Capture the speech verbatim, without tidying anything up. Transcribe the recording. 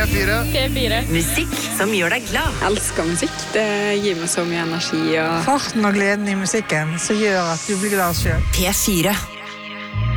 fire. P fire. Musikk som gjør deg glad. Jeg elsker musikk. Det gir meg så mye energi. Og... Farten og gleden i musikken som gjør at du blir glad selv. P fire.